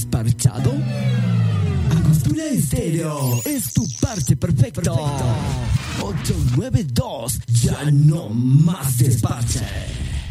desparchado? Angostura Estéreo es tu parche perfecto. 892, ya no más desparche.